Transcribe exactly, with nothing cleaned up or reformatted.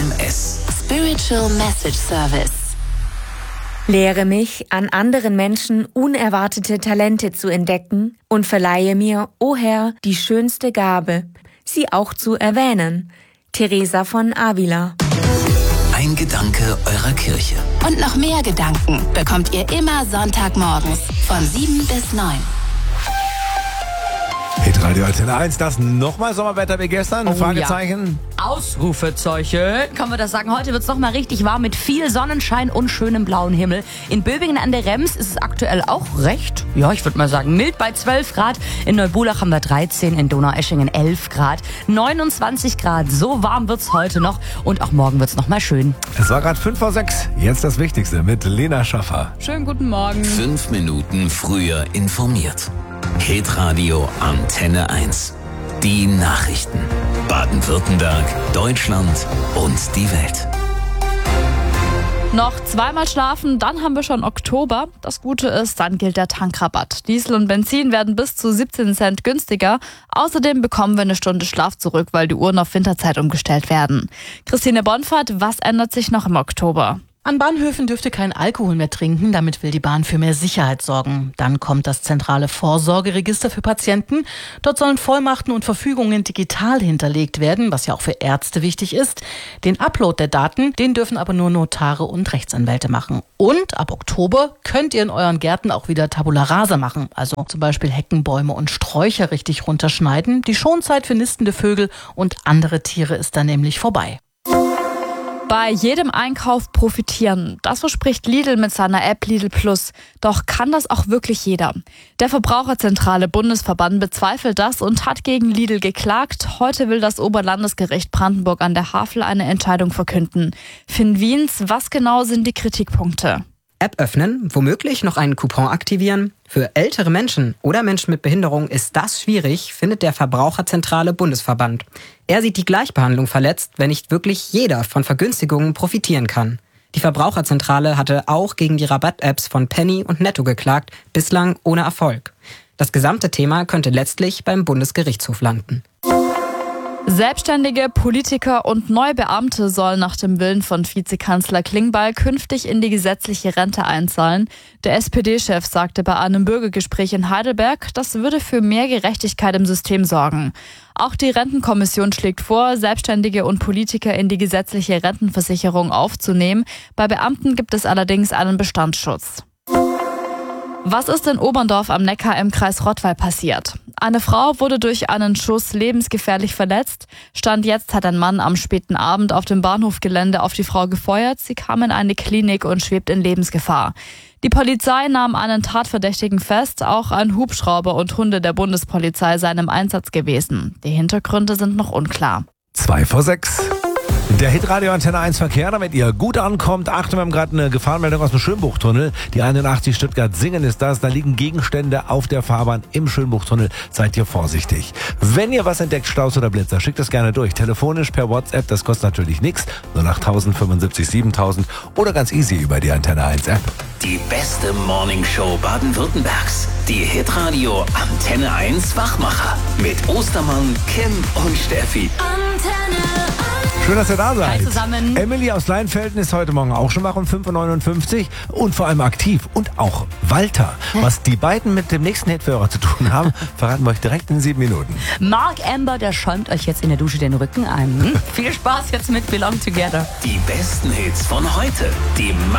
M S. Spiritual Message Service. Lehre mich, an anderen Menschen unerwartete Talente zu entdecken und verleihe mir, o Herr, die schönste Gabe, sie auch zu erwähnen. Teresa von Avila. Ein Gedanke eurer Kirche. Und noch mehr Gedanken bekommt ihr immer Sonntagmorgens von sieben bis neun. Hitradio Antenne eins, das nochmal Sommerwetter wie gestern? Oh, Fragezeichen? Ja. Ausrufezeichen. Kann man das sagen? Heute wird es nochmal richtig warm mit viel Sonnenschein und schönem blauen Himmel. In Böbingen an der Rems ist es aktuell auch recht, ja, ich würde mal sagen, mild bei zwölf Grad. In Neubulach haben wir dreizehn, in Donaueschingen elf Grad. neunundzwanzig Grad, so warm wird's heute noch. Und auch morgen wird's nochmal schön. Es war gerade fünf vor sechs. Jetzt das Wichtigste mit Lena Schaffer. Schönen guten Morgen. Fünf Minuten früher informiert. Hitradio Antenne eins. Die Nachrichten. Baden-Württemberg, Deutschland und die Welt. Noch zweimal schlafen, dann haben wir schon Oktober. Das Gute ist, dann gilt der Tankrabatt. Diesel und Benzin werden bis zu siebzehn Cent günstiger. Außerdem bekommen wir eine Stunde Schlaf zurück, weil die Uhren auf Winterzeit umgestellt werden. Christine Bonfahrt, was ändert sich noch im Oktober? An Bahnhöfen dürft ihr kein Alkohol mehr trinken, damit will die Bahn für mehr Sicherheit sorgen. Dann kommt das zentrale Vorsorgeregister für Patienten. Dort sollen Vollmachten und Verfügungen digital hinterlegt werden, was ja auch für Ärzte wichtig ist. Den Upload der Daten, den dürfen aber nur Notare und Rechtsanwälte machen. Und ab Oktober könnt ihr in euren Gärten auch wieder Tabula Rasa machen, also zum Beispiel Hecken, Bäume und Sträucher richtig runterschneiden. Die Schonzeit für nistende Vögel und andere Tiere ist dann nämlich vorbei. Bei jedem Einkauf profitieren. Das verspricht Lidl mit seiner App Lidl Plus. Doch kann das auch wirklich jeder? Der Verbraucherzentrale Bundesverband bezweifelt das und hat gegen Lidl geklagt. Heute will das Oberlandesgericht Brandenburg an der Havel eine Entscheidung verkünden. Finn Wiens, was genau sind die Kritikpunkte? App öffnen, womöglich noch einen Coupon aktivieren. Für ältere Menschen oder Menschen mit Behinderung ist das schwierig, findet der Verbraucherzentrale Bundesverband. Er sieht die Gleichbehandlung verletzt, wenn nicht wirklich jeder von Vergünstigungen profitieren kann. Die Verbraucherzentrale hatte auch gegen die Rabatt-Apps von Penny und Netto geklagt, bislang ohne Erfolg. Das gesamte Thema könnte letztlich beim Bundesgerichtshof landen. Selbstständige, Politiker und Neubeamte sollen nach dem Willen von Vizekanzler Klingbeil künftig in die gesetzliche Rente einzahlen. Der S P D-Chef sagte bei einem Bürgergespräch in Heidelberg, das würde für mehr Gerechtigkeit im System sorgen. Auch die Rentenkommission schlägt vor, Selbstständige und Politiker in die gesetzliche Rentenversicherung aufzunehmen. Bei Beamten gibt es allerdings einen Bestandsschutz. Was ist in Oberndorf am Neckar im Kreis Rottweil passiert? Eine Frau wurde durch einen Schuss lebensgefährlich verletzt. Stand jetzt hat ein Mann am späten Abend auf dem Bahnhofgelände auf die Frau gefeuert. Sie kam in eine Klinik und schwebt in Lebensgefahr. Die Polizei nahm einen Tatverdächtigen fest. Auch ein Hubschrauber und Hunde der Bundespolizei seien im Einsatz gewesen. Die Hintergründe sind noch unklar. Zwei vor sechs. Der Hitradio Antenne eins Verkehr, damit ihr gut ankommt. Achtung, wir haben gerade eine Gefahrenmeldung aus dem Schönbuchtunnel. Die einundachtzig Stuttgart-Singen ist das. Da liegen Gegenstände auf der Fahrbahn im Schönbuchtunnel. Seid ihr vorsichtig. Wenn ihr was entdeckt, Staus oder Blitzer, schickt das gerne durch. Telefonisch per WhatsApp, das kostet natürlich nichts. null acht null fünfundsiebzig siebentausend oder ganz easy über die Antenne eins App. Die beste Morningshow Baden-Württembergs. Die Hitradio Antenne eins Wachmacher. Mit Ostermann, Kim und Steffi. Antenne eins. Schön, dass ihr da seid. Hi zusammen. Emily aus Leinfelden ist heute Morgen auch schon wach um fünf Uhr neunundfünfzig und vor allem aktiv. Und auch Walter. Was die beiden mit dem nächsten Hitführer zu tun haben, verraten wir euch direkt in sieben Minuten. Mark Amber, der schäumt euch jetzt in der Dusche den Rücken ein. Hm? Viel Spaß jetzt mit Belong Together. Die besten Hits von heute. Die